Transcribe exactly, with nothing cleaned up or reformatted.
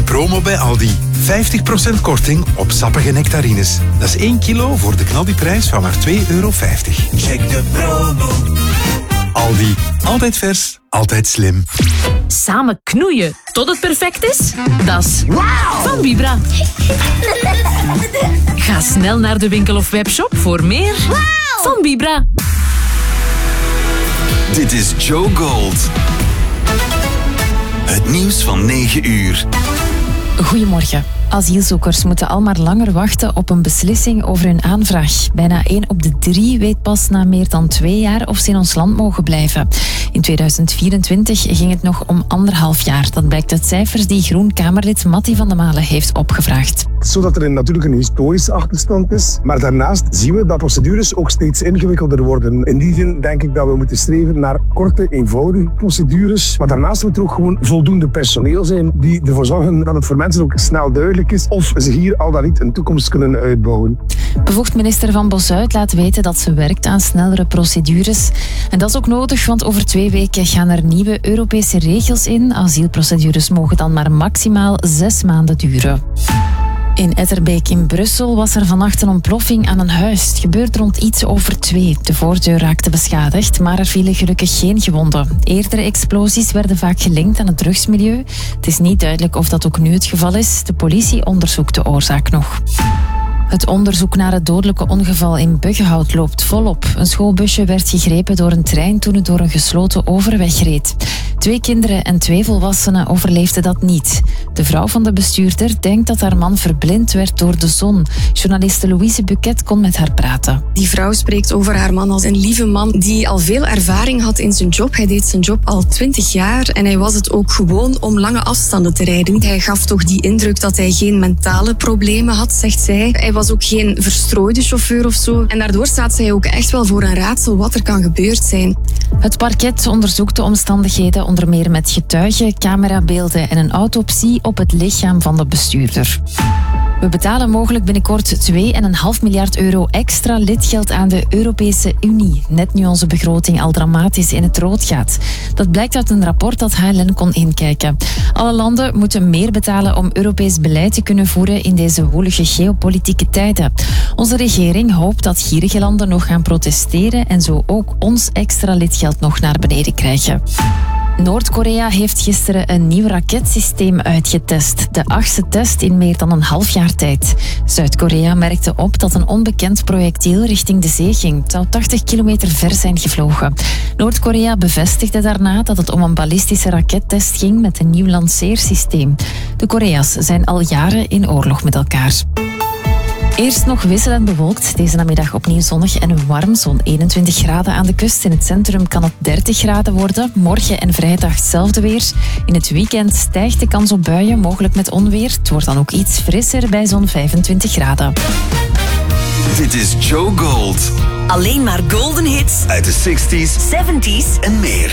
promo bij Aldi. vijftig procent korting op sappige nectarines. Dat is één kilo voor de knaldiprijs van maar twee euro vijftig. Check de promo. Aldi. Altijd vers, altijd slim. Samen knoeien tot het perfect is? Dat is wow. Van Vibra. Ga snel naar de winkel of webshop voor meer wow. Van Vibra. Dit is Joe Gold. Het nieuws van negen uur. Goedemorgen. Asielzoekers moeten al maar langer wachten op een beslissing over hun aanvraag. Bijna één op de drie weet pas na meer dan twee jaar of ze in ons land mogen blijven. In tweeduizend vierentwintig ging het nog om anderhalf jaar. Dat blijkt uit cijfers die Groen-Kamerlid Mattie van de Malen heeft opgevraagd. Zodat er natuurlijk een historische achterstand is. Maar daarnaast zien we dat procedures ook steeds ingewikkelder worden. In die zin denk ik dat we moeten streven naar korte, eenvoudige procedures. Maar daarnaast moet er ook gewoon voldoende personeel zijn die ervoor zorgen dat het voor mensen ook snel duidelijk is of ze hier al dan niet een toekomst kunnen uitbouwen. Bevoegd minister Van Bossuit laat weten dat ze werkt aan snellere procedures. En dat is ook nodig, want over twee weken gaan er nieuwe Europese regels in. Asielprocedures mogen dan maar maximaal zes maanden duren. In Etterbeek in Brussel was er vannacht een ontploffing aan een huis. Het gebeurde rond iets over twee. De voordeur raakte beschadigd, maar er vielen gelukkig geen gewonden. Eerdere explosies werden vaak gelinkt aan het drugsmilieu. Het is niet duidelijk of dat ook nu het geval is. De politie onderzoekt de oorzaak nog. Het onderzoek naar het dodelijke ongeval in Buggenhout loopt volop. Een schoolbusje werd gegrepen door een trein toen het door een gesloten overweg reed. Twee kinderen en twee volwassenen overleefden dat niet. De vrouw van de bestuurder denkt dat haar man verblind werd door de zon. Journaliste Louise Buquet kon met haar praten. Die vrouw spreekt over haar man als een lieve man die al veel ervaring had in zijn job. Hij deed zijn job al twintig jaar en hij was het ook gewoon om lange afstanden te rijden. Hij gaf toch die indruk dat hij geen mentale problemen had, zegt zij. Hij was ook geen verstrooide chauffeur of zo. En daardoor staat zij ook echt wel voor een raadsel wat er kan gebeurd zijn. Het parket onderzoekt de omstandigheden, onder meer met getuigen, camerabeelden en een autopsie op het lichaam van de bestuurder. We betalen mogelijk binnenkort twee komma vijf miljard euro extra lidgeld aan de Europese Unie. Net nu onze begroting al dramatisch in het rood gaat. Dat blijkt uit een rapport dat H L N kon inkijken. Alle landen moeten meer betalen om Europees beleid te kunnen voeren in deze woelige geopolitieke tijden. Onze regering hoopt dat gierige landen nog gaan protesteren en zo ook ons extra lidgeld nog naar beneden krijgen. Noord-Korea heeft gisteren een nieuw raketsysteem uitgetest. De achtste test in meer dan een half jaar tijd. Zuid-Korea merkte op dat een onbekend projectiel richting de zee ging. Het zou tachtig kilometer ver zijn gevlogen. Noord-Korea bevestigde daarna dat het om een ballistische rakettest ging met een nieuw lanceersysteem. De Korea's zijn al jaren in oorlog met elkaar. Eerst nog wisselend bewolkt. Deze namiddag opnieuw zonnig en warm. Zo'n eenentwintig graden aan de kust. In het centrum kan het dertig graden worden. Morgen en vrijdag hetzelfde weer. In het weekend stijgt de kans op buien, mogelijk met onweer. Het wordt dan ook iets frisser bij zo'n vijfentwintig graden. Dit is Joe Gold. Alleen maar golden hits uit de zestig's, zeventig's en meer.